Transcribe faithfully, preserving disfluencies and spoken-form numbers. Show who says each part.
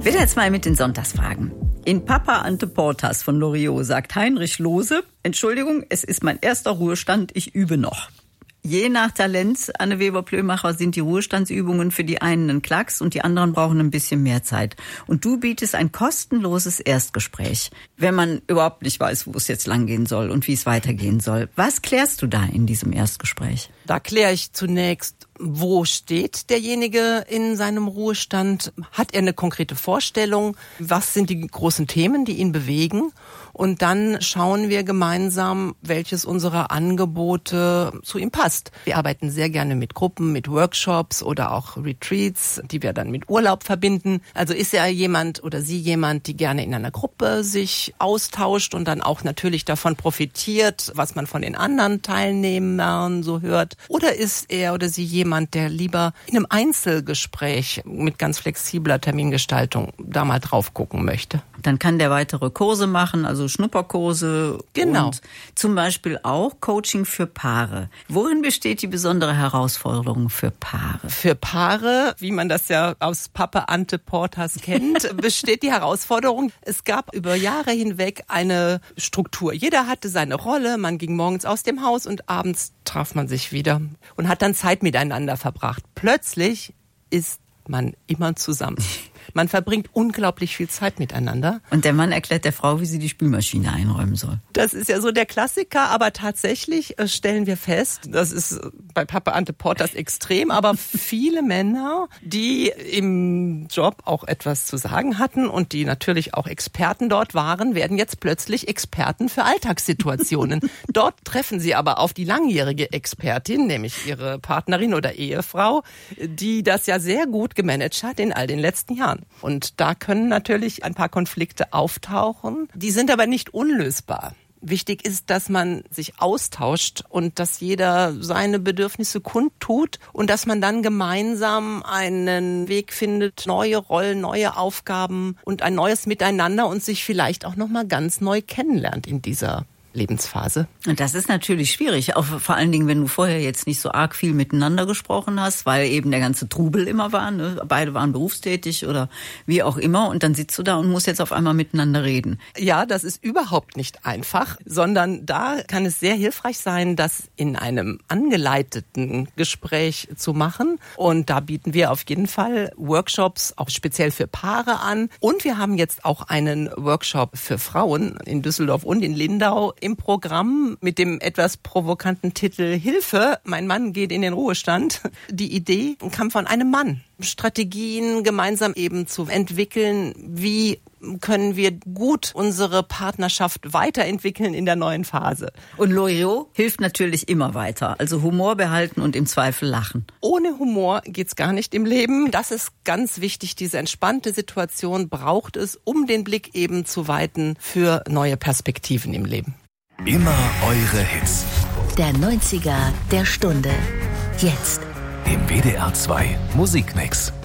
Speaker 1: Wieder jetzt mal mit den Sonntagsfragen. In Papa ante Portas von Loriot sagt Heinrich Lohse: Entschuldigung, es ist mein erster Ruhestand, ich übe noch. Je nach Talent, Anne Weber-Plömacher, sind die Ruhestandsübungen für die einen ein Klacks und die anderen brauchen ein bisschen mehr Zeit. Und du bietest ein kostenloses Erstgespräch, wenn man überhaupt nicht weiß, wo es jetzt langgehen soll und wie es weitergehen soll. Was klärst du da in diesem Erstgespräch?
Speaker 2: Da kläre ich zunächst, wo steht derjenige in seinem Ruhestand? Hat er eine konkrete Vorstellung? Was sind die großen Themen, die ihn bewegen? Und dann schauen wir gemeinsam, welches unserer Angebote zu ihm passt. Wir arbeiten sehr gerne mit Gruppen, mit Workshops oder auch Retreats, die wir dann mit Urlaub verbinden. Also ist er jemand oder sie jemand, die gerne in einer Gruppe sich austauscht und dann auch natürlich davon profitiert, was man von den anderen Teilnehmern so hört? Oder ist er oder sie jemand, der lieber in einem Einzelgespräch mit ganz flexibler Termingestaltung da mal drauf gucken möchte?
Speaker 1: Dann kann der weitere Kurse machen, also Schnupperkurse.
Speaker 2: Genau.
Speaker 1: Und zum Beispiel auch Coaching für Paare. Worin besteht die besondere Herausforderung für Paare?
Speaker 2: Für Paare, wie man das ja aus Papa ante Portas kennt, besteht die Herausforderung. Es gab über Jahre hinweg eine Struktur. Jeder hatte seine Rolle. Man ging morgens aus dem Haus und abends traf man sich wieder und hat dann Zeit miteinander verbracht. Plötzlich ist man immer zusammen. Man verbringt unglaublich viel Zeit miteinander.
Speaker 1: Und der Mann erklärt der Frau, wie sie die Spülmaschine einräumen soll.
Speaker 2: Das ist ja so der Klassiker, aber tatsächlich äh, stellen wir fest, das ist bei Papa ante Portas extrem, aber viele Männer, die im Job auch etwas zu sagen hatten und die natürlich auch Experten dort waren, werden jetzt plötzlich Experten für Alltagssituationen. Dort treffen sie aber auf die langjährige Expertin, nämlich ihre Partnerin oder Ehefrau, die das ja sehr gut gemanagt hat in all den letzten Jahren. Und da können natürlich ein paar Konflikte auftauchen. Die sind aber nicht unlösbar. Wichtig ist, dass man sich austauscht und dass jeder seine Bedürfnisse kundtut und dass man dann gemeinsam einen Weg findet, neue Rollen, neue Aufgaben und ein neues Miteinander und sich vielleicht auch nochmal ganz neu kennenlernt in dieser Lebensphase.
Speaker 1: Und das ist natürlich schwierig, auch vor allen Dingen, wenn du vorher jetzt nicht so arg viel miteinander gesprochen hast, weil eben der ganze Trubel immer war, ne? Beide waren berufstätig oder wie auch immer und dann sitzt du da und musst jetzt auf einmal miteinander reden.
Speaker 2: Ja, das ist überhaupt nicht einfach, sondern da kann es sehr hilfreich sein, das in einem angeleiteten Gespräch zu machen und da bieten wir auf jeden Fall Workshops auch speziell für Paare an und wir haben jetzt auch einen Workshop für Frauen in Düsseldorf und in Lindau im Programm mit dem etwas provokanten Titel Hilfe, mein Mann geht in den Ruhestand. Die Idee kam von einem Mann. Strategien gemeinsam eben zu entwickeln, wie können wir gut unsere Partnerschaft weiterentwickeln in der neuen Phase.
Speaker 1: Und Loriot hilft natürlich immer weiter, also Humor behalten und im Zweifel lachen.
Speaker 2: Ohne Humor geht's gar nicht im Leben. Das ist ganz wichtig. Diese entspannte Situation braucht es, um den Blick eben zu weiten für neue Perspektiven im Leben.
Speaker 3: Immer eure Hits.
Speaker 4: Der neunziger der Stunde. Jetzt.
Speaker 3: Im W D R zwei Musikmix.